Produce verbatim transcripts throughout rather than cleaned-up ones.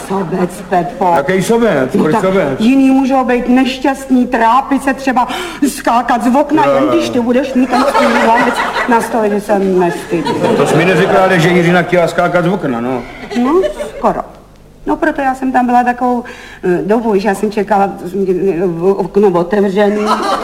sobec, Pepo. Jaký sobec? Proč tak sobec? Jiný můžou být nešťastní, trápit se třeba, skákat z okna, jen když ty budeš mít ten svůj hlavec na stole, že se nestydí. To jsi mi neřekla, ale že Jiřina chtěla skákat z okna, no. No, skoro. No, proto já jsem tam byla takovou dobu, že já jsem čekala okno otevřený.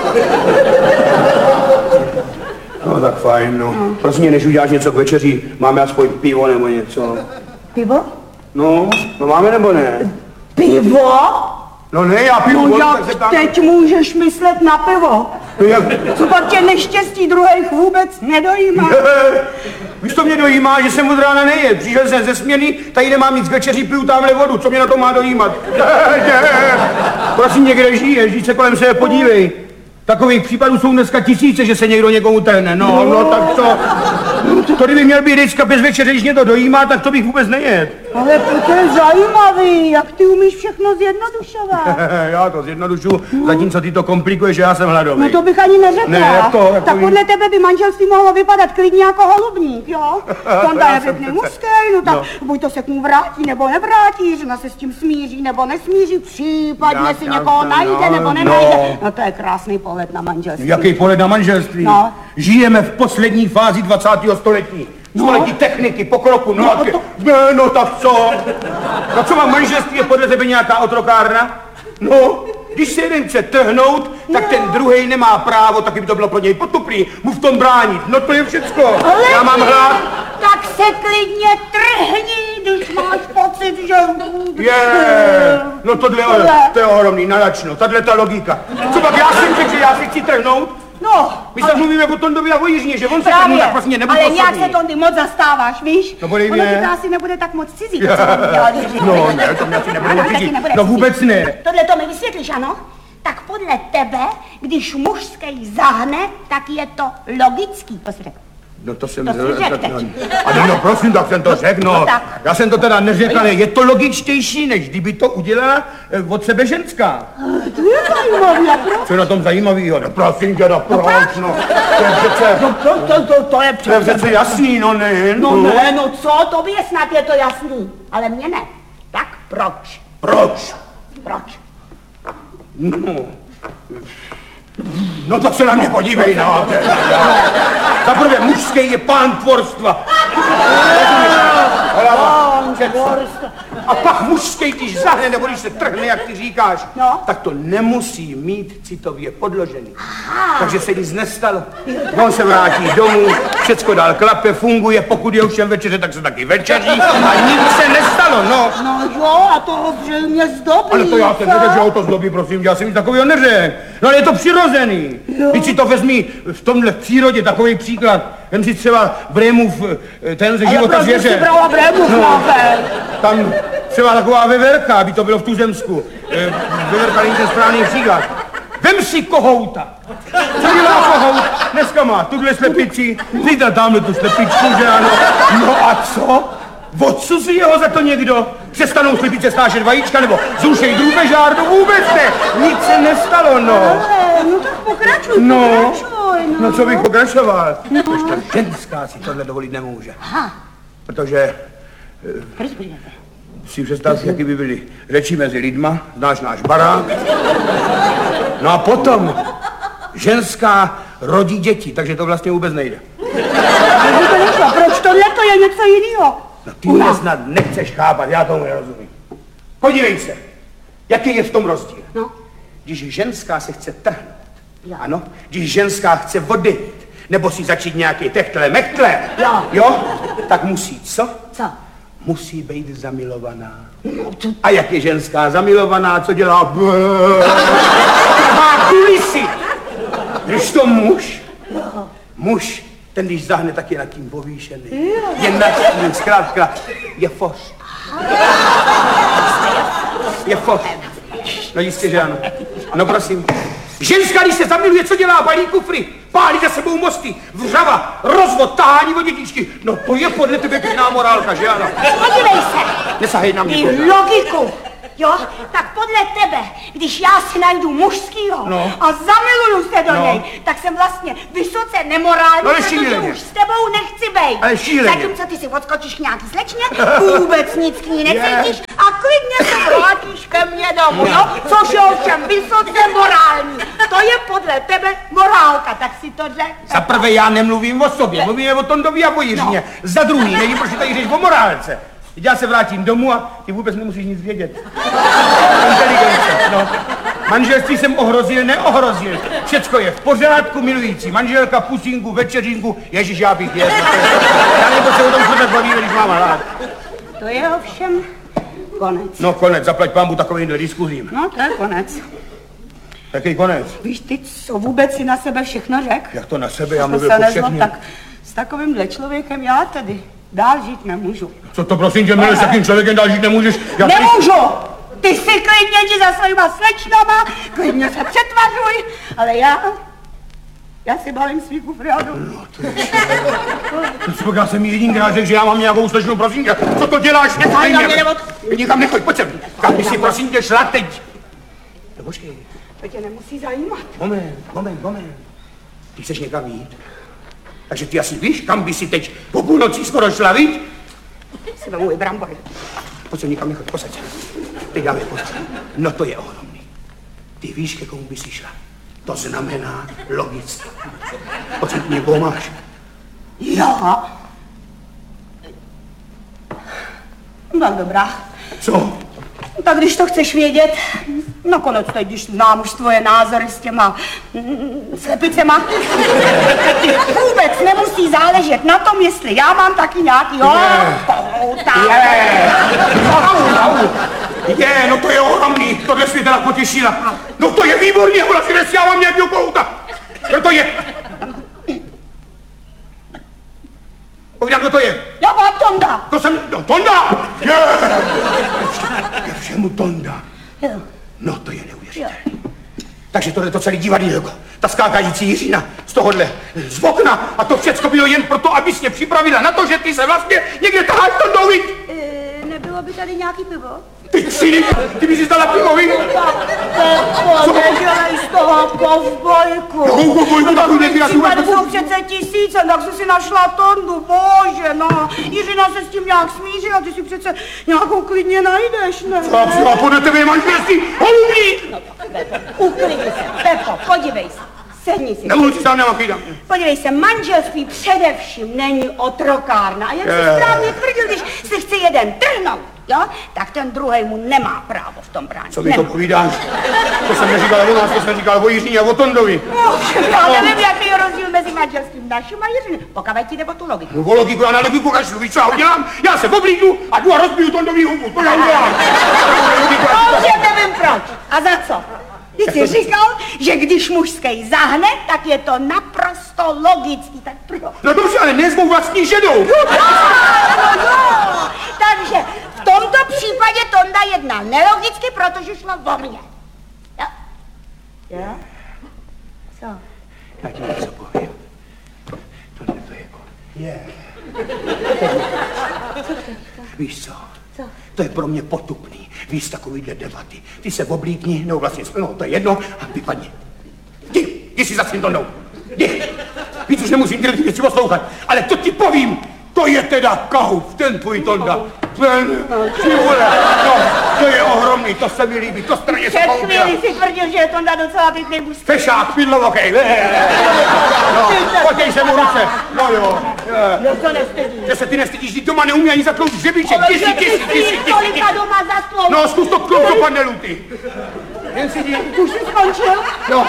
No, tak fajn, no. no. Prosím, než uděláš něco k večeři, máme aspoň pivo nebo něco. Pivo? No, no máme nebo ne? Pivo? No ne, já pivo... No jak tam... teď můžeš myslet na pivo? No jak... Co pak tě neštěstí druhých vůbec nedojímá? Víš, to mě dojímá, že jsem od rána nejet. Přišel jsem ze směny, tady nemám nic k večeři, piju tamhle vodu. Co mě na to má dojímat? Prosím, někde žiješ, žij se kolem sebe podívej. Takových případů jsou dneska tisíce, že se někdo někomu trhne. No, no, tak to... To kdyby měl být vždycky bez večeře, když mě to dojímá, tak to bych vůbec nejet. Ale to je zajímavý, jak ty umíš všechno zjednodušovat. Já to zjednodušu, zatímco ty to komplikuješ, že já jsem hladový. No to bych ani neřekla. Ne, jak to, jak tak to podle tebe by manželství mohlo vypadat klidně jako holubník, jo? Tonda je pěkný mužský, no tak no. Buď to se k mu vrátí, nebo nevrátí, žena se s tím smíří, nebo nesmíří, případně já, si já, někoho já, najde, no, nebo nenajde. No. no to je krásný pohled na manželství. Jaký pohled na manželství? No. Žijeme v poslední fázi dvacátého století. Století no. techniky, pokroku, no, no, to... ne, no tak co? No co má manželství, je podle tebe nějaká otrokárna? No, když se jeden chce trhnout, tak no. ten druhej nemá právo, taky by to bylo pro něj potuplý, mu v tom bránit, no to je všecko. Ale já mám hlad. Tak se klidně trhni, když máš pocit, že... Je, no tohle je, to je ohromný, nalačno, tahle ta logika. Co pak já jsem řekl, že já si chci trhnout? No, my se ale... mluvíme o Tondovi a o Jiřině, že on se trhnu, tak prostě nebudu ale osobný. nějak se Tondy moc zastáváš, víš? No podej ono ti to asi nebude tak moc cizí, to, co on dělal Jiří. No ne, to mě asi nebude cizí, no vůbec ne. Tohle to mi vysvětlíš, ano? Tak podle tebe, když mužský zahne, tak je to logický, to si řekl. No to jsem... To si řekl teď. Ale no prosím, tak jsem to řekl, no. no já jsem to teda neřekl, ale je to logičtější, než kdyby to udělala od sebe ženská. To je zajímavý, a proč? Co je na tom zajímavýho? No prosím tě, no proč, no. To je přece... No to, to, to, to je přece... To je přece jasný, no ne. No ne, no co, tobě snad je to jasný, ale mně ne. Tak proč? Proč? Proč? No... No tak se na mě podívej, no. Zaprvé mužský je pán tvorstva. Pán tvorstva. A pak mužský, když zahne, nebo když se trhne, jak ty říkáš, no. tak to nemusí mít citově podložený. Aha. Takže se nic nestalo. On se vrátí domů, všecko dál klape, funguje, pokud je už jen večeře, tak se taky večeří a nic se nestalo, no. No jo, a to zřejmě zdobí. Ale to já jsem neřekl, že ho to zdobí, prosím, já jsem nic takového neřekl. No ale je to přirozený. Když si to vezmi v tomhle v přírodě, takový příklad. Vem si třeba Brémův, ten ze života zvěře. Ale proč jsi brala Brémův, no, tam třeba taková veverka, aby to bylo v Tuzemsku. Veverka není ten správný příklad. Vem si kohouta. Co dělá kohout? Dneska má tuhle slepici, zítra tamhle tu slepičku, že ano. No a co? Odsuzuje ho za to někdo? Přestanou slepice snášet vajíčka, nebo zrušej drůbežár? No vůbec ne, nic se nestalo, no. Ale, no tak pokračuj, no, pokračuj, no. No co bych pokračoval? No. Ještě ženská si tohle dovolit nemůže. Aha. Protože... Proč si představ, jaký by byly řeči mezi lidma, znáš náš barák. No a potom ženská rodí děti, takže to vlastně vůbec nejde. Takže to nešlo, proč tohle to je něco jiného? No ty mě snad nechceš chápat, já tomu nerozumím. Podívej se, jaký je v tom rozdíl. No. Když ženská se chce trhnout, jo. Ano, když ženská chce odejít, nebo si začít nějaký techtle, mechtle, jo. Jo, tak musí co? Co? Musí být zamilovaná. A jak je ženská zamilovaná, co dělá? Má kulisy. Když to muž, muž, ten když zahne, tak je nad tím povýšený. Je nad tím, zkrátka, je foš. Je foš. No jistě, že ano. No prosím. Ženská, když se zamiluje, co dělá? Balí kufry, pálí za sebou mosty, vřava, rozvod, tahání o dětičky. No to je podle tebe pěkná morálka, že ano? Podívej se. Nesahej na mě. Ty logiku. Jo, tak podle tebe, když já si najdu mužskýho no. a zamiluju se do no. něj, tak jsem vlastně vysoce nemorální, no, protože už s tebou nechci bejt. Ale šíleně. Zatímco ty si odskočíš nějaký slečně, vůbec nic k ní necítíš a klidně se vrátíš ke mně domů, jo? Což je ovšem vysoce morální. To je podle tebe morálka, tak si to řek. Za prvé já nemluvím o sobě, mluvíme o Tondovi a o Jiřině. No. Za druhý, nevím, proč tady řeš o morálce. Teď já se vrátím domů a ty vůbec nemusíš nic vědět. Inteligence, no. Manželství jsem ohrozil, neohrozil. Všecko je v pořádku, milující. Manželka, pusinku, večeřinku, ježiš, já bych jedl. Já nebo se o tom furt bavíme, když máma rád. To je ovšem konec. No konec, zaplať pámbu takovýmhle diskuzím. No to je konec. Jaký konec? Víš ty, co vůbec si na sebe všechno řek? Jak to na sebe, já To mluvil se po nezlob, všechny. tak s takovýmhle člověkem já tedy dál žít nemůžu. Co to prosím tě, miluješ, s takým člověkem dál žít nemůžeš? Já Nemůžu! Ty si klidně jdi za svýma slečnama, klidně se přetvařuj, ale já, já si balím svý kufry a jdu. No to je to já jsem jí jedinkrát řekl, že já mám nějakou slečnu, prosím tě. Co to děláš? Nechaj na mě, nebo... Nikam nechoď, pojď sem. Kam by si prosím tě šla teď? No počkej. To tě nemusí zajímat. Moment, moment, moment. Ty chceš někam jít? Takže ty asi víš, kam by si teď po půlnoci skoro šla, víš? Si vemu i brambory. Pojď se nikam nechoď, posaď se. Teď dáme pozor. No to je ohromný. Ty víš, ke komu by si šla. To znamená logicky. Pojď se, někoho máš. Já? Tak dobrá. Co? Tak když to chceš vědět, nakonec teď, když znám už tvoje názory s těma mm, slepicema, ty vůbec nemusí záležet na tom, jestli já mám taky nějaký kohouta. Je, je, no to je ohromný, tohle jsi teda potěšila. No to je výborný, ona si dnes já mám nějakého kohouta. Kdo to je? Povídám, kdo to je? Já mám Tonda. To jsem, no Tonda! Je! Ke všemu Tonda. No to je neuvěřitelné. Takže tohle to celý divadýlko, ta skákající Jiřina z tohohle, z okna, a to všecko bylo jen proto, abys mě připravila na to, že ty se vlastně někde taháš Tondou, viď? E, nebylo by tady nějaký pivo? Ty ksiny, ty bys si zdala pivo, viď? Pepo, nedělej z toho kovbojku. Jakou kovbojku, takový nedělá, ty Tady jsou přece tisíce, tak jsi si našla Tondu, bože, no. Jiřina se s tím nějak smíří a ty si přece nějakou klidně najdeš, ne? A, a podle tebe je manželství holubní! No to, Pepo, uklidni se, Pepo, podívej se, sedni si. Nemůžu si sám nemám kýdám. Podívej se, manželství především není otrokárna. A jak jsi správně tvrdil, když si chce jeden trhnout, jo, tak ten druhej mu nemá právo v tom bránit. Co mi to povídáš? To jsem neříkal o nás, to jsem říkal o Jiřině a o Tondovi. No, já nevím, jaký je rozdíl mezi manželstvím naším a Jiřinem. Pokavaj ti jde o tu logiku. No o logiku, já na logiku kašlu, víš co já udělám? Já se oblíknu a jdu a rozbiju Tondovi hubu, to já udělám. Dobře, nevím proč. A za co? Ty jsi říkal, že když mužský zahne, tak je to naprosto logický, tak proč? No dobře, ale ne s mou vlastní ženou. No, no, no. Takže v tomto případě Tonda jednal nelogicky, protože šla o mě. Jo? Jo? Co? Já ti něco povím. Tohle to je jako... Je. Víš co? Co? To je pro mě potupný. Víš, takovýhle debaty. Ty se oblíkni, nebo vlastně, no to je jedno, a vypadni. Jdi, jdi si za svým Tondou. Jdi. Víc už nemusím ty lidi poslouchat, ale to ti povím. To je teda kahout, ten tvůj Tonda. Ten, ty vole, no, to je ohromný, to se mi líbí, to straně se Před koupila. chvíli si tvrdil, že je Tonda docela pěkný muž. Fešák, pidlovokej, no, potěj se mu ruce, no jo. No to nestydí. Že se ty nestydíš, ty doma neumí ani zaklout hřebíček, ty si, ty si, ty si, ty si, Kolika doma zaslouží. no, zkus to klout do panelu, ty. Jen si jdi. Už jsi skončil? No.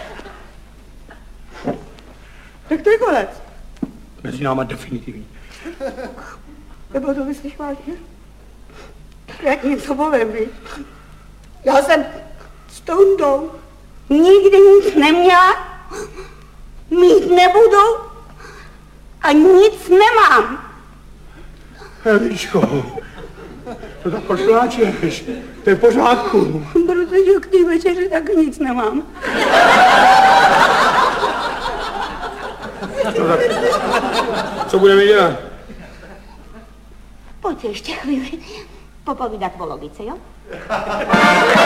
Tak to je konec. Mezi náma definitivní. Nebo to myslíš vážně? Jak něco bolím, víš? Já jsem s Tondou nikdy nic neměla, mít nebudu a nic nemám. Eliško, to tak proč pláčeš? To je v pořádku. Protože k té večeři taky nic nemám. No tak, co budeme dělat? Pojď ještě chvíli popovídat o logice, jo?